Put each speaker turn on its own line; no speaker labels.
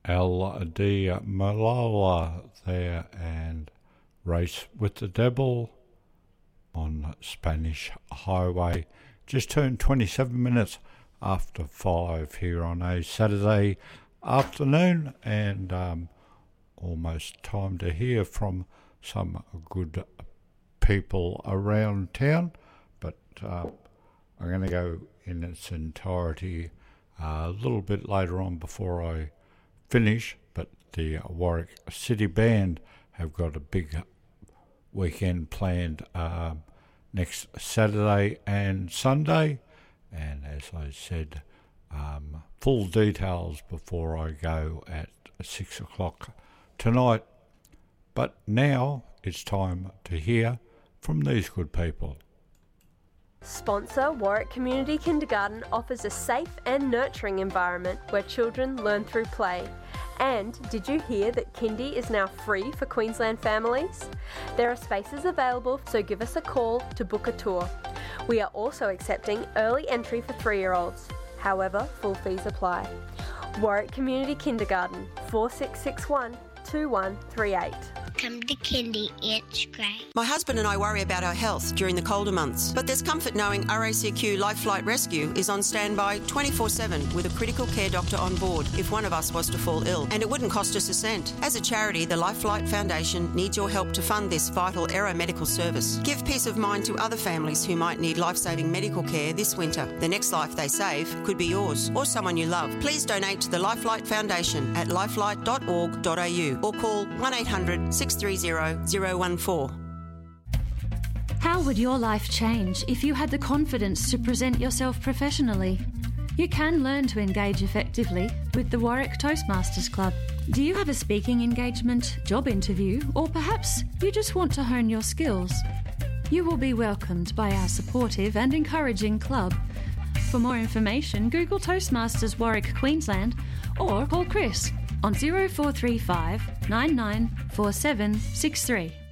El Di Malola there, and Race with the Devil on Spanish Highway. Just turned 27 minutes after 5 here on a Saturday afternoon, and almost time to hear from some good people around town, but I'm going to go in its entirety a little bit later on before I finish. But the Warwick City Band have got a big weekend planned next Saturday and Sunday, and as I said, full details before I go at 6 o'clock tonight. But now it's time to hear from these good people.
Sponsor Warwick Community Kindergarten offers a safe and nurturing environment where children learn through play. And did you hear that Kindy is now free for Queensland families? There are spaces available, so give us a call to book a tour. We are also accepting early entry for 3-year-olds. However, full fees apply. Warwick Community Kindergarten, 4661 2138.
Come to Kindy, it's great.
My husband and I worry about our health during the colder months, but there's comfort knowing RACQ Life Flight Rescue is on standby 24/7 with a critical care doctor on board if one of us was to fall ill, and it wouldn't cost us a cent. As a charity, the Life Flight Foundation needs your help to fund this vital aeromedical service. Give peace of mind to other families who might need life-saving medical care this winter. The next life they save could be yours or someone you love. Please donate to the Life Flight Foundation at lifelight.org.au or call 1-800-630-014.
How would your life change if you had the confidence to present yourself professionally? You can learn to engage effectively with the Warwick Toastmasters Club. Do you have a speaking engagement, job interview, or perhaps you just want to hone your skills? You will be welcomed by our supportive and encouraging club. For more information, Google Toastmasters Warwick Queensland or call Chris on 0435 994763.